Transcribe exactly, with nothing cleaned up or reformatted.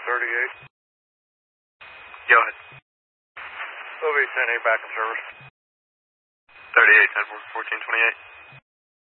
thirty-eight. Go ahead. O V ten eight back in service. thirty-eight, ten fourteen twenty-eight.